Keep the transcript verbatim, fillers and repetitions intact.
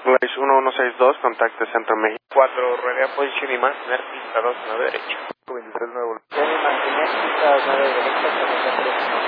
Place uno uno seis dos, contacte Centro México. cuatro, rueda posición y mantener pista dos, nueve derecha. veintitrés nuevo. Mantener pista nueve derecha,